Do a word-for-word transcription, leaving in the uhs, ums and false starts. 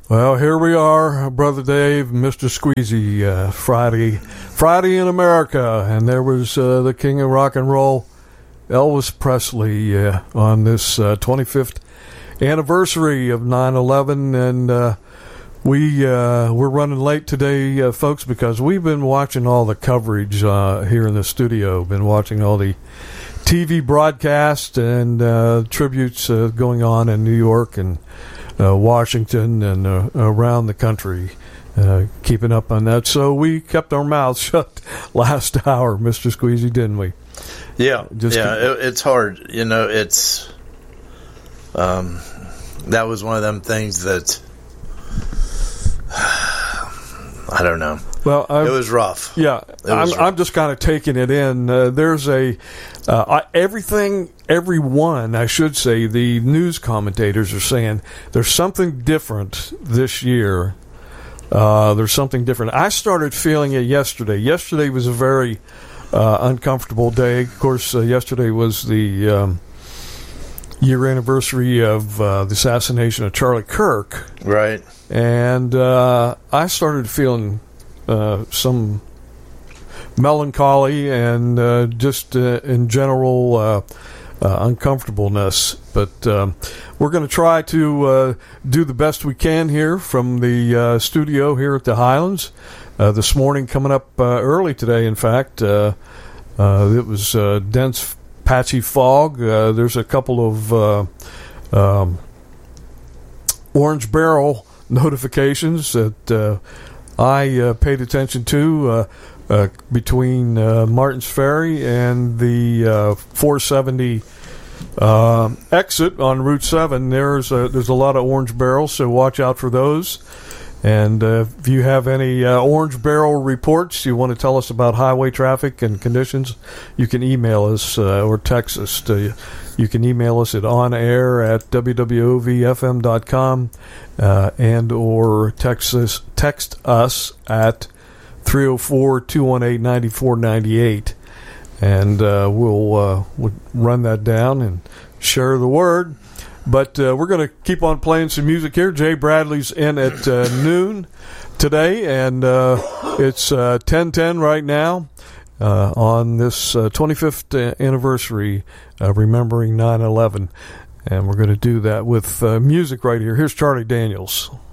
Well, here we are, Brother Dave, Mister Squeezy, uh, Friday, Friday in America, and there was uh, the king of rock and roll, Elvis Presley, uh, on this uh, twenty-fifth anniversary of nine eleven, and uh, we uh, we're running late today, uh, folks, because we've been watching all the coverage uh, here in the studio, been watching all the T V broadcasts and uh, tributes uh, going on in New York and Uh, Washington and uh, around the country, uh, keeping up on that. So we kept our mouths shut last hour, Mister Squeezy, didn't we? Yeah, Just yeah. to- It, it's hard, you know. It's um, that was one of them things that I don't know. Well, I, it was rough. Yeah, was I'm, rough. I'm just kind of taking it in. Uh, there's a uh, I, everything, everyone, I should say, the news commentators are saying there's something different this year. Uh, there's something different. I started feeling it yesterday. Yesterday was a very uh, uncomfortable day. Of course, uh, yesterday was the um, year anniversary of uh, the assassination of Charlie Kirk. Right. And uh, I started feeling uh, some melancholy and uh, just uh, in general uh, uh, uncomfortableness. But um, we're going to try to uh, do the best we can here from the uh, studio here at the Highlands. Uh, this morning, coming up uh, early today, in fact, uh, uh, it was uh, dense, patchy fog. Uh, there's a couple of uh, um, orange barrel notifications that uh, I uh, paid attention to uh, uh, between uh, Martins Ferry and the uh, four seventy uh, exit on Route seven. There's a, there's a lot of orange barrels, so watch out for those. And uh, if you have any uh, orange barrel reports, you want to tell us about highway traffic and conditions, you can email us uh, or text us. To, you can email us at onair at w w o v f m dot com uh, and or text us, text us at three oh four, two one eight, nine four nine eight. And uh, we'll, uh, we'll run that down and share the word. But uh, we're going to keep on playing some music here. Jay Bradley's in at uh, noon today, and uh, it's uh, ten ten right now uh, on this uh, twenty-fifth anniversary, uh, remembering nine eleven. And we're going to do that with uh, music right here. Here's Charlie Daniels.